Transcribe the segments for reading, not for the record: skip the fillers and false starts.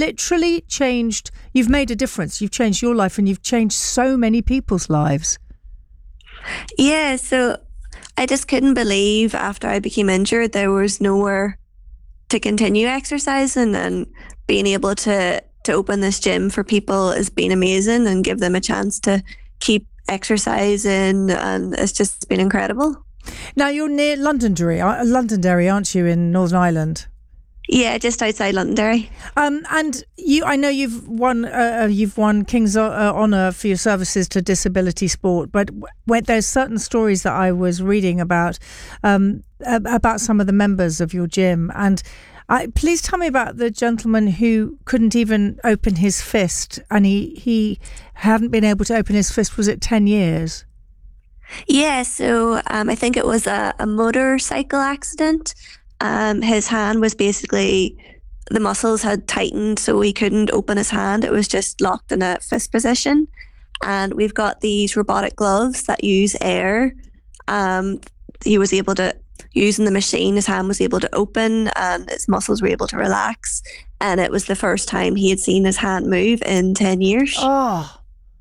literally changed. You've made a difference. You've changed your life, and you've changed so many people's lives. Yeah, so I just couldn't believe after I became injured there was nowhere to continue exercising, and being able to open this gym for people has been amazing and give them a chance to keep exercising, and it's just been incredible. Now, you're near Londonderry, aren't you, in Northern Ireland? Yeah, just outside Londonderry. And I know you've won King's Honour for your services to disability sport, but there's certain stories that I was reading about some of the members of your gym, and please tell me about the gentleman who couldn't even open his fist, and he hadn't been able to open his fist. Was it 10 years? Yeah, so I think it was a motorcycle accident. His hand was basically, the muscles had tightened, so he couldn't open his hand. It was just locked in a fist position. And we've got these robotic gloves that use air. He was able to, using the machine, his hand was able to open and his muscles were able to relax. And it was the first time he had seen his hand move in 10 years. Oh,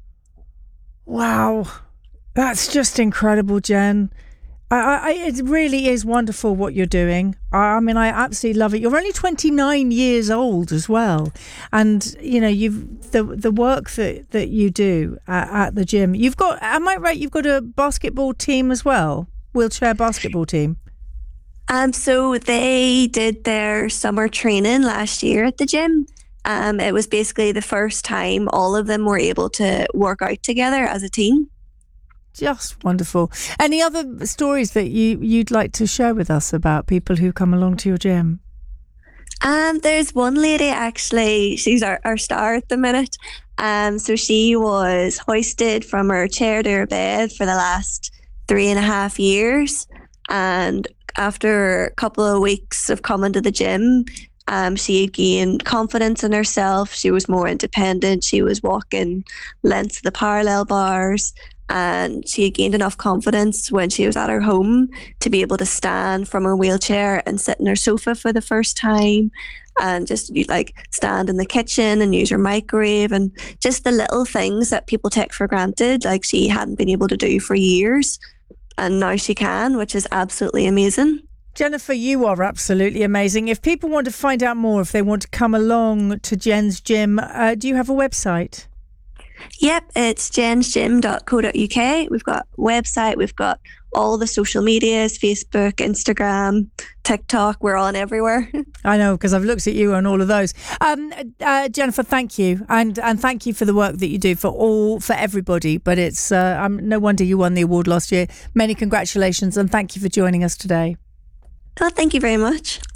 wow. That's just incredible, Jen. It really is wonderful what you're doing. I mean, I absolutely love it. You're only 29 years old as well, and you know the work that you do at the gym. You've got, am I right? You've got a basketball team as well, wheelchair basketball team. So they did their summer training last year at the gym. It was basically the first time all of them were able to work out together as a team. Just wonderful. Any other stories that you'd like to share with us about people who come along to your gym? There's one lady, actually, she's our star at the minute. So she was hoisted from her chair to her bed for the last 3.5 years. And after a couple of weeks of coming to the gym, she had gained confidence in herself. She was more independent. She was walking lengths of the parallel bars. And she had gained enough confidence when she was at her home to be able to stand from her wheelchair and sit in her sofa for the first time, and just like stand in the kitchen and use her microwave, and just the little things that people take for granted, like she hadn't been able to do for years, and now she can, which is absolutely amazing. Jennifer, you are absolutely amazing. If people want to find out more, if they want to come along to Jen's gym, do you have a website? Yep, it's jensgym.co.uk. We've got a website, we've got all the social medias, Facebook, Instagram, TikTok, we're on everywhere. I know, because I've looked at you on all of those. Jennifer, thank you. And thank you for the work that you do for everybody. But it's no wonder you won the award last year. Many congratulations, and thank you for joining us today. Oh, thank you very much.